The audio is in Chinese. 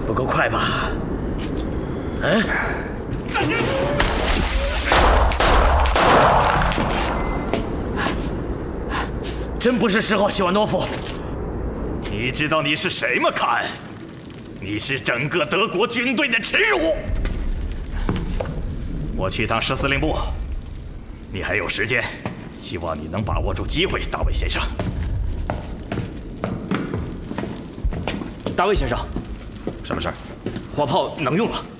不够快吧？嗯？真不是10号希瓦诺夫。 你知道你是谁吗，卡恩？你是整个德国军队的耻辱。我去趟10司令部，你还有时间，希望你能把握住机会，大卫先生。 大卫先生， 什么事儿？ 火炮能用了。